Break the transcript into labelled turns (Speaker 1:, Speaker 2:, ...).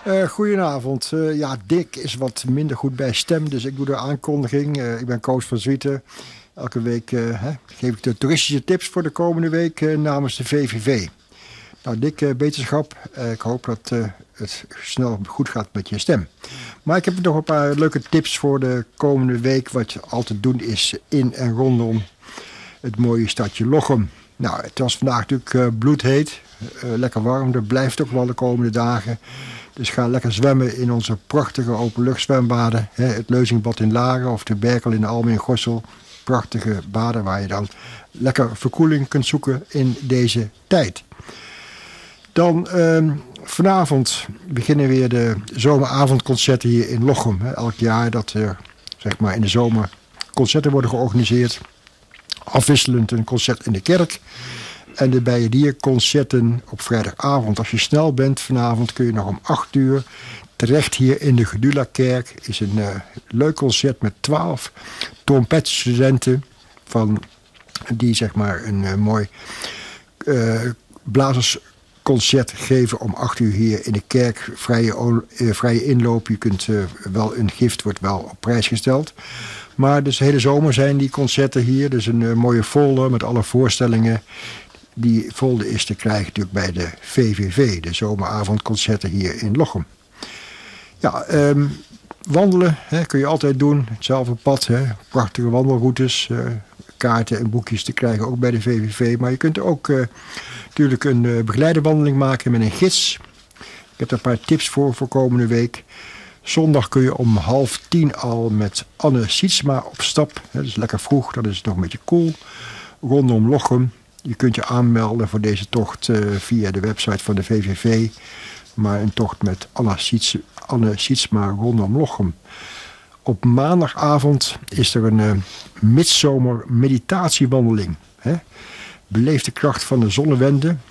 Speaker 1: Goedenavond. Ja, Dick is wat minder goed bij stem, dus ik doe de aankondiging. Ik ben Koos van Zwieten. Elke week geef ik de toeristische tips voor de komende week namens de VVV. Nou, Dick, beterschap. Ik hoop dat het snel goed gaat met je stem. Maar ik heb nog een paar leuke tips voor de komende week. Wat je altijd doen is in en rondom het mooie stadje Lochem. Nou, het was vandaag natuurlijk bloedheet. Lekker warm, dat blijft ook wel de komende dagen. Dus ga lekker zwemmen in onze prachtige openluchtzwembaden. Het Leuzingbad in Laren of de Berkel in Almen in Gorssel. Prachtige baden waar je dan lekker verkoeling kunt zoeken in deze tijd. Dan vanavond beginnen weer de zomeravondconcerten hier in Lochem. Elk jaar dat er zeg maar in de zomer concerten worden georganiseerd. Afwisselend een concert in de kerk. En de Bijendier-concerten op vrijdagavond. Als je snel bent vanavond kun je nog om 8 uur terecht hier in de Gedula-kerk. Is een leuk concert met 12 trompetstudenten die zeg maar een mooi blazersconcert geven om 8 uur hier in de kerk. Vrije inloop. Je kunt wel een gift wordt wel op prijs gesteld. Maar dus de hele zomer zijn die concerten hier. Dus een mooie folder met alle voorstellingen. Die folder is te krijgen natuurlijk bij de VVV. De zomeravondconcerten hier in Lochem. Ja, wandelen kun je altijd doen. Hetzelfde pad. Prachtige wandelroutes. Kaarten en boekjes te krijgen ook bij de VVV. Maar je kunt ook natuurlijk een begeleiderwandeling maken met een gids. Ik heb daar een paar tips voor komende week. Zondag kun je om 9:30 al met Anne Sietsma op stap. Dat is lekker vroeg, dat is nog een beetje koel. Rondom Lochem. Je kunt je aanmelden voor deze tocht via de website van de VVV. Maar een tocht met Anne Sietsma rondom Lochem. Op maandagavond is er een midzomer meditatiewandeling. Beleef de kracht van de zonnewende.